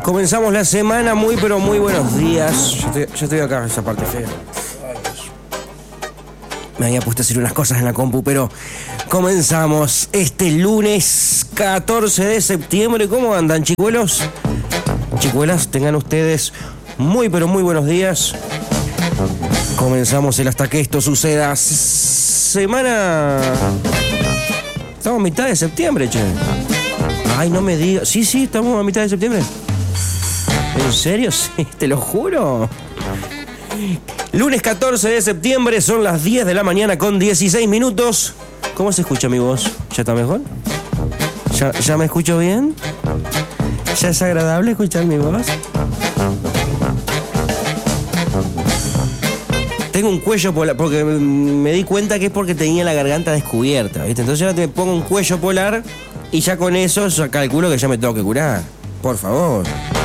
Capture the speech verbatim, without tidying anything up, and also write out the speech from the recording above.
Comenzamos la semana, muy pero muy buenos días. Yo estoy, yo estoy acá, esa parte fea. Me había puesto a hacer unas cosas en la compu, pero comenzamos este lunes catorce de septiembre. ¿Cómo andan, chicuelos? Chicuelas, tengan ustedes muy pero muy buenos días. Comenzamos el hasta que esto suceda. Semana... Estamos a mitad de septiembre, che. Ay, no me digas. Sí, sí, estamos a mitad de septiembre. ¿En serio? Sí, te lo juro. Lunes catorce de septiembre, son las diez de la mañana con dieciséis minutos. ¿Cómo se escucha mi voz? ¿Ya está mejor? ¿Ya, ya me escucho bien? ¿Ya es agradable escuchar mi voz? Tengo un cuello polar, porque me di cuenta que es porque tenía la garganta descubierta, ¿viste? Entonces ahora te pongo un cuello polar y ya con eso ya calculo que ya me tengo que curar. Por favor.